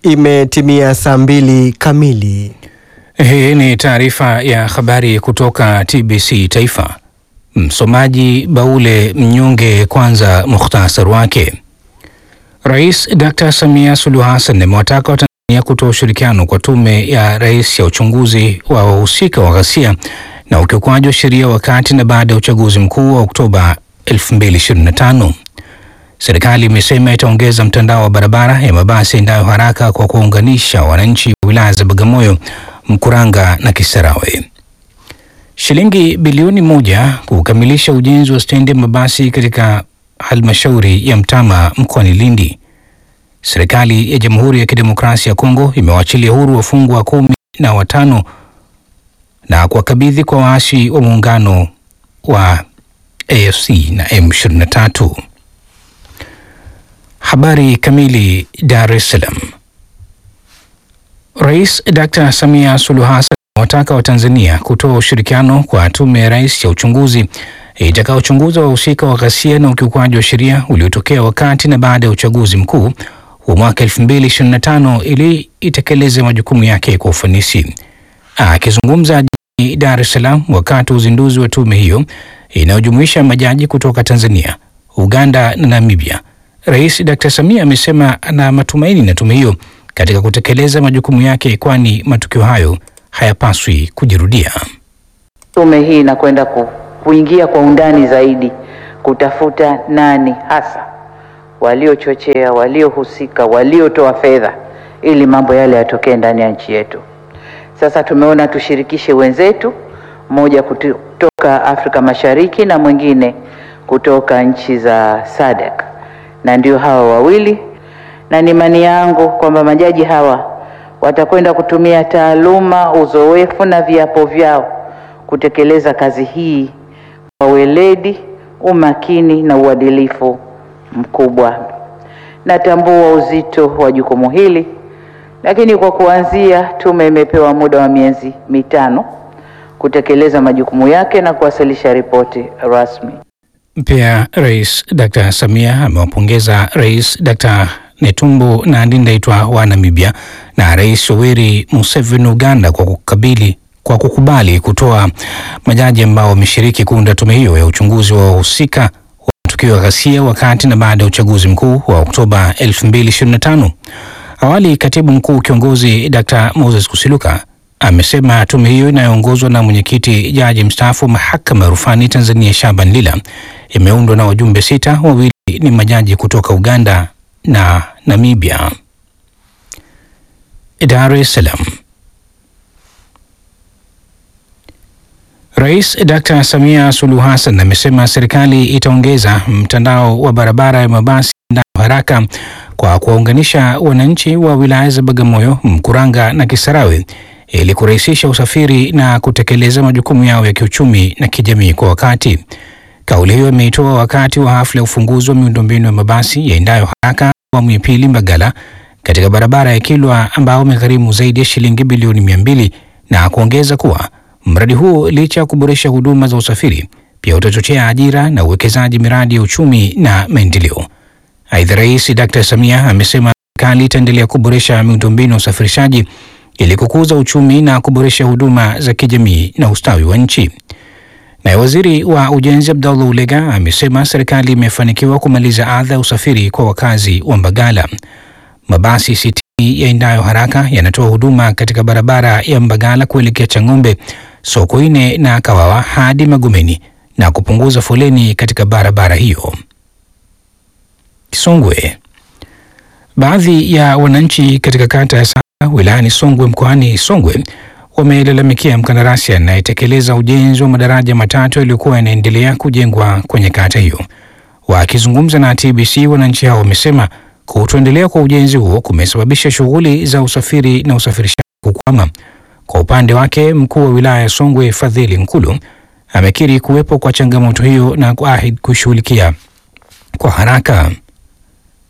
Imetimia saa 2 kamili. Hii ni taarifa ya habari kutoka TBC Taifa. Msomaji Baule Mnyonge. Kwanza mukhtasari wake. Rais Dr. Samia Suluhu Hassan amewataka Watanzania kutoa ushirikiano kwa tume ya rais ya uchunguzi wa wahusika wa ghasia na ukiukwaji wa sheria wakati na baada ya uchaguzi mkuu wa Oktoba 2025. Serikali imesema itaongeza mtandao wa barabara ya mabasi yaendayo haraka kwa kuunganisha wananchi wa wilaya za Bagamoyo, Mkuranga na Kisarawe. Shilingi bilioni 1 kukamilisha ujenzi wa stendi ya mabasi katika halmashauri ya Mtama mkoani Lindi. Serikali ya Jamhuri ya Kidemokrasia ya Kongo imewaachilia huru wafungwa 15 na kuwakabidhi kwa waasi wa muungano wa AFC na M23. Habari kamili. Dar es Salaam. Rais Dr. Samia Suluhu Hassan amewataka Watanzania kutoa ushirikiano kwa tume ya rais ya uchunguzi itakayochunguza wahusika wa ghasia na ukiukwaji wa sheria uliotokea wakati na baada ya uchaguzi mkuu wa mwaka 2025 ili itekeleze majukumu yake kwa ufanisi. Akizungumza jijini Dar es Salaam wakati wa uzinduzi wa tume hiyo inayojumuisha majaji kutoka Tanzania, Uganda na Namibia, Rais Dr. Samia amesema ana matumaini na tume hiyo katika kutekeleza majukumu yake, kwani matukio hayo hayapaswi kujirudia. Tume hii inakwenda kuingia kwa undani zaidi kutafuta nani hasa waliochochea, waliohusika, waliotoa fedha ili mambo yale yatokee ndani ya nchi yetu. Sasa tumeona tushirikishe wenzetu, mmoja kutoka Afrika Mashariki na mwingine kutoka nchi za SADC, na ndio hawa wawili, na ni imani yangu kwamba majaji hawa watakwenda kutumia taaluma, uzoefu na viapo vyao kutekeleza kazi hii kwa weledi, umakini na uadilifu mkubwa. Natambua uzito wa jukumu hili, lakini kwa kuanzia tume imepewa muda wa miezi 5 kutekeleza majukumu yake na kuwasilisha ripoti rasmi. Pia Rais Dr. Samia amewapongeza Rais Dr. Netumbo Nandi-Ndaitwah wa Namibia na Rais Yoweri Museveni Uganda kwa kukubali kutoa majaji ambao wameshiriki kuunda tume hiyo ya uchunguzi wa wahusika wa matukio ya ghasia wakati na baada ya uchaguzi mkuu wa Oktoba 2025. Awali, Katibu Mkuu Kiongozi Dr. Moses Kusiluka amesema tume hiyo inayoongozwa na mwenyekiti jaji mstaafu Mahakama ya Rufani Tanzania Shaban Lila imeundwa na wajumbe 6, wawili ni majaji kutoka Uganda na Namibia. Dar es Salaam. Rais Dr. Samia Suluhu Hassan amesema serikali itaongeza mtandao wa barabara ya mabasi na haraka kwa kuwaunganisha wananchi wa wilaya za Bagamoyo, Mkuranga na Kisarawe ili kurahisisha usafiri na kutekeleza majukumu yao ya kiuchumi na kijamii kwa wakati. Kauli hiyo imeitoa wakati wa hafla ya ufunguzi wa miundombinu ya mabasi yaendayo haraka awamu ya pili Mbagala katika barabara ya Kilwa ambao umegharimu zaidi ya shilingi bilioni 200, na kuongeza kuwa mradi huu licha ya kuboresha huduma za usafiri pia utachochea ajira na uwekezaji miradi ya uchumi na maendeleo. Aidha, Rais Dr. Samia amesema serikali itaendelea kuboresha miundombinu ya usafirishaji ili kukuza uchumi na kuboresha huduma za kijamii na ustawi wa nchi. Naye Waziri wa Ujenzi Abdallah Ulega amesema serikali imefanikiwa kumaliza adha ya usafiri kwa wakazi wa Mbagala. Mabasi 60 yaendayo haraka yanatoa huduma katika barabara ya Mbagala kuelekea Chang'ombe, Sokoine na Kawawa hadi Magomeni na kupunguza foleni katika barabara hiyo. Songwe. Baadhi ya wananchi katika kata ya wilayani Songwe mkoani Songwe wamelalamikia mkandarasi anayetekeleza ujenzi wa madaraja matatu yaliyokuwa yanaendelea kujengwa kwenye kata hiyo. Wakizungumza na TBC, wananchi hao wamesema kutoendelea kwa ujenzi huo kumesababisha shughuli za usafiri na usafirishaji kukwama. Kwa upande wake, mkuu wa wilaya ya Songwe Fadhili Nkulu amekiri kuwepo kwa changamoto hiyo na kuahidi kushughulikia kwa haraka.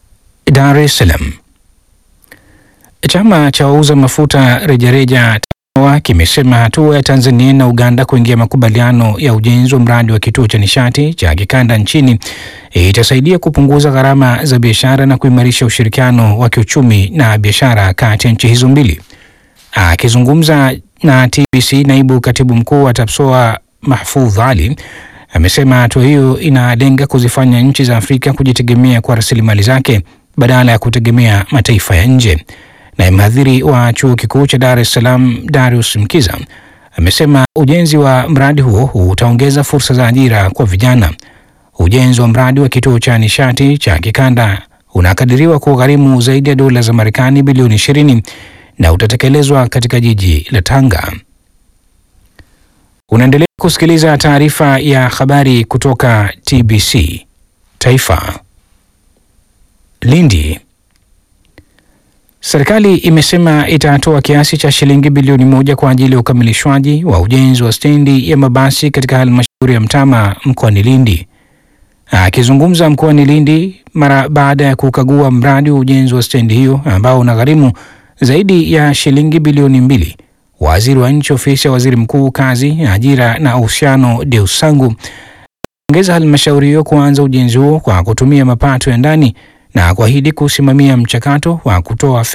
Dar es Salaam. Chama cha wauza mafuta rejareja kimesema hatua ya Tanzania na Uganda kuingia makubaliano ya ujenzi wa mradi wa kituo cha nishati cha kikanda nchini itasaidia kupunguza gharama za biashara na kuimarisha ushirikiano wa kiuchumi na biashara kati ya nchi hizo mbili. Akizungumza na TBC, naibu katibu mkuu wa TAPSOA Mahfoudh Ali amesema hatua hiyo inalenga kuzifanya nchi za Afrika kujitegemea kwa rasilimali zake badala ya kutegemea mataifa ya nje. Na mhadhiri wa chuo kikuu cha Dar es Salaam Darius Mkiza amesema ujenzi wa mradi huo utaongeza fursa za ajira kwa vijana. Ujenzi wa mradi wa kituo cha nishati cha kikanda unakadiriwa kugharimu zaidi ya dola za Marekani bilioni 20 na utatekelezwa katika jiji la Tanga. Unaendelea kusikiliza taarifa ya habari kutoka TBC Taifa. Lindi. Serikali imesema itatoa kiasi cha shilingi bilioni 1 kwa ajili ya ukamilishwaji wa ujenzi wa stendi ya mabasi katika halmashauri ya Mtama mkoani Lindi. Akizungumza mkoani Lindi mara baada ya kukagua mradi wa ujenzi wa stendi hiyo ambao unagharimu zaidi ya shilingi bilioni 2, waziri wa nchi ofisi ya waziri mkuu kazi, ajira na uhusiano Deus Sangu ongeza halmashauri hiyo kuanza ujenzi huo kwa kutumia mapato ya ndani na kuahidi kusimamia mchakato wa kutoa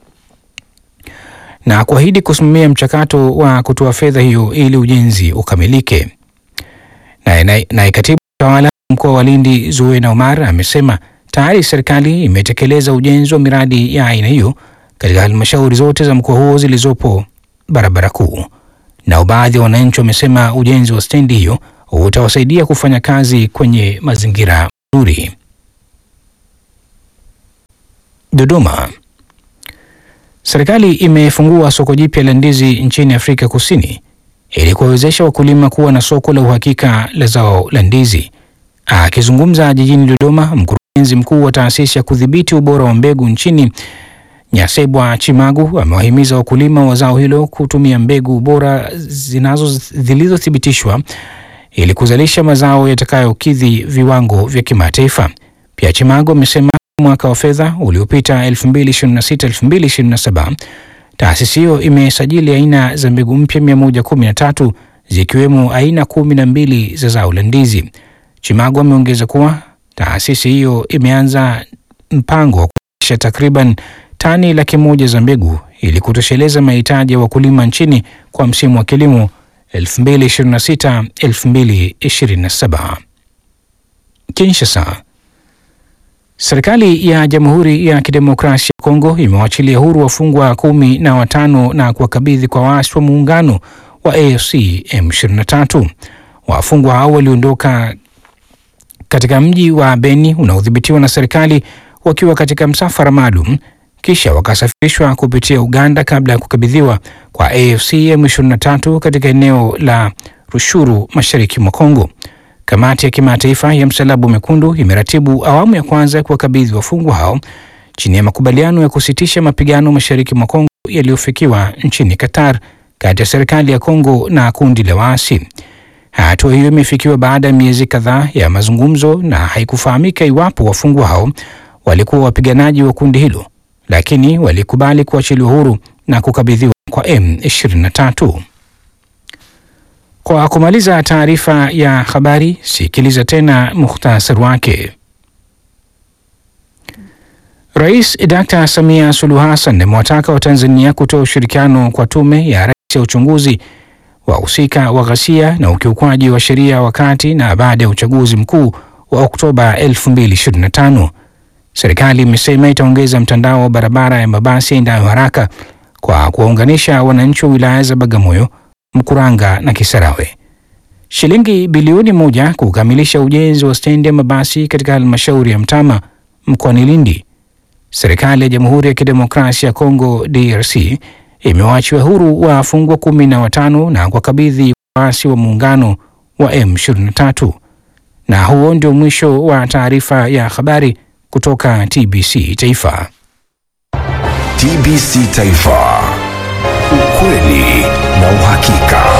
fedha hiyo ili ujenzi ukamilike. Na katibu tawala mkoa wa Lindi Zuena Omar amesema tayari serikali imetekeleza ujenzi wa miradi ya aina hiyo katika halmashauri zote za mkoa huo zilizopo barabara kuu. Na baadhi ya wananchi wamesema ujenzi wa stendi hiyo utawasaidia kufanya kazi kwenye mazingira mazuri. Dodoma. Serikali imefungua soko jipya la ndizi nchini Afrika Kusini ili kuwawezesha wakulima kuwa na soko la uhakika la zao la ndizi. Akizungumza jijini Dodoma, mkurugenzi mkuu wa taasisi ya kudhibiti ubora wa mbegu nchini Nyasebwa Chimagu amewahimiza wakulima wa zao hilo kutumia mbegu bora zilizothibitishwa ili kuzalisha mazao yatakayokidhi viwango vya kimataifa. Pia Chimagu amesema mwaka wa fedha uliopita 2026-2027 taasisi hiyo imesajili aina za mbegu mpya 113 zikiwemo aina 12 za zao la ndizi. Chimagu ameongeza kuwa taasisi hiyo imeanza mpango wa kuzalisha takriban tani 100,000 za mbegu ili kutosheleza mahitaji ya wakulima nchini kwa msimu wa kilimo 2026-2027. Kinshasa. Serikali ya Jamhuri ya Kidemokrasia ya Kongo imewachilia huru wafungwa 15 na kuwakabidhi kwa waasi wa muungano wa AFC M23. Wafungwa hao waliondoka katika mji wa Beni unaodhibitiwa na serikali wakiwa katika msafara maalum, kisha wakasafirishwa kupitia Uganda kabla ya kukabidhiwa kwa AFC M23 katika eneo la Rushuru mashariki mwa Kongo. Kamati ya kimataifa ya Msalaba Mwekundu imeratibu awamu ya kwanza ya kuwakabidhi wafungwa hao chini ya makubaliano ya kusitisha mapigano mashariki mwa Kongo yaliyofikiwa nchini Qatar kati ya serikali ya Kongo na kundi la waasi. Hatua hiyo imefikiwa baada ya miezi kadhaa ya mazungumzo na haikufahamika iwapo wafungwa hao walikuwa wapiganaji wa kundi hilo, lakini walikubali kuachiliwa huru na kukabidhiwa kwa M23. Kwa kumaliza taarifa ya habari, sikiliza tena mukhtasari wake. Rais Dr. Samia Suluhu Hassan amewataka Watanzania kutoa ushirikiano kwa tume ya rais ya uchunguzi wahusika wa ghasia na ukiukwaji wa sheria wakati na baada ya uchaguzi mkuu wa Oktoba 2025. Serikali imesema itaongeza mtandao wa barabara ya mabasi yaendayo haraka kwa kuwaunganisha wananchi wa wilaya za Bagamoyo, Mkuranga na Kisarawe. Shilingi bilioni 1 kukamilisha ujenzi wa stendi ya mabasi katika halmashauri ya Mtama mkoani Lindi. Serikali ya Jamhuri ya Kidemokrasia ya Kongo DRC imewaachiwa huru wafungwa 15 na kuwakabidhi waasi wa muungano wa M23. Na huo ndio mwisho wa taarifa ya habari kutoka TBC Taifa. TBC Taifa. Ukweli na uhakika.